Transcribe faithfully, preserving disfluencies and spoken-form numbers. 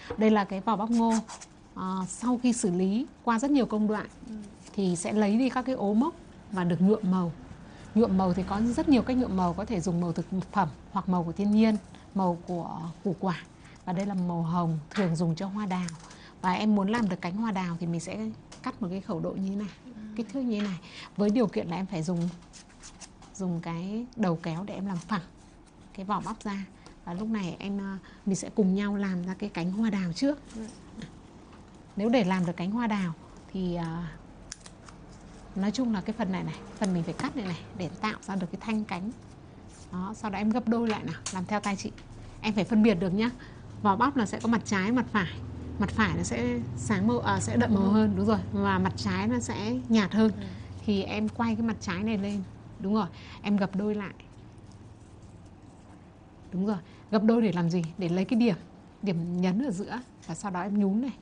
Đây là cái vỏ bắp ngô. À, sau khi xử lý qua rất nhiều công đoạn ừ. thì sẽ lấy đi các cái ố mốc và được nhuộm màu. Nhuộm màu thì có rất nhiều cách nhuộm màu, có thể dùng màu thực phẩm hoặc màu của thiên nhiên, màu của củ quả. Và đây là màu hồng thường dùng cho hoa đào. Và em muốn làm được cánh hoa đào thì mình sẽ cắt một cái khẩu độ như thế này, ừ. kích thước như thế này. Với điều kiện là em phải dùng dùng cái đầu kéo để em làm phẳng cái vỏ bắp ra. Và lúc này em mình sẽ cùng nhau làm ra cái cánh hoa đào trước. Ừ. Nếu để làm được cánh hoa đào thì uh, nói chung là cái phần này này, phần mình phải cắt này này để tạo ra được cái thanh cánh. Đó, sau đó em gấp đôi lại nào, làm theo tay chị. Em phải phân biệt được nhá. Vỏ bắp là sẽ có mặt trái, mặt phải. Mặt phải nó sẽ sáng màu, à, sẽ đậm màu hơn, đúng rồi. Và mặt trái nó sẽ nhạt hơn. Ừ. Thì em quay cái mặt trái này lên, đúng rồi. Em gấp đôi lại. Đúng rồi. Gấp đôi để làm gì? Để lấy cái điểm, điểm nhấn ở giữa và sau đó em nhún này.